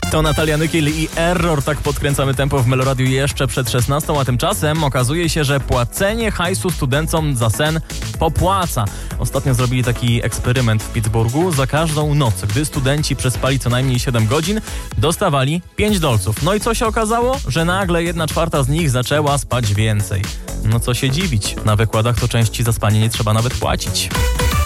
To Natalia Nykiel i Error. Tak podkręcamy tempo w Meloradiu jeszcze przed 16, a tymczasem okazuje się, że płacenie hajsu studentom za sen popłaca. Ostatnio zrobili taki eksperyment w Pittsburghu. Za każdą noc, gdy studenci przespali co najmniej 7 godzin, dostawali $5. No i co się okazało? Że nagle 1/4 z nich zaczęła spać więcej. No co się dziwić, na wykładach to części za spanie nie trzeba nawet płacić.